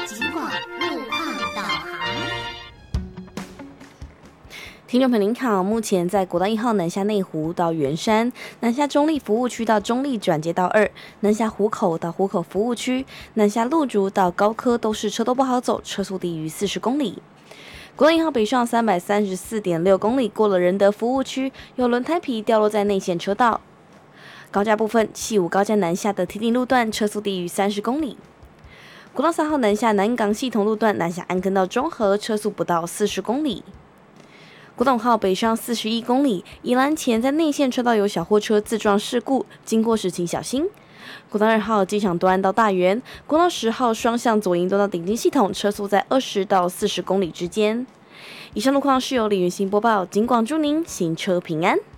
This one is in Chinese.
警广路况导航。 听众朋友您好，目前在国道1号南下内湖到圆山、南下中立服务区到中立转接道2、南下湖口到湖口服务区、南下鹿竹到高科都是车都不好走，车速低于40公里。国道1号北上334.6公里，过了仁德服务区，有轮胎皮掉落在内线车道。高架部分，西武高架南下的堤顶路段车速低于30公里。国道3号南下南港系统路段南下安坑到中和，车速不到40公里。国道5号北上41公里，宜兰前在内线车道有小货车自撞事故，经过时请小心。国道2号机场端到大园，国道10号双向左营端到顶金系统，车速在20到40公里之间。以上路况是由李云欣播报，警广祝您行车平安。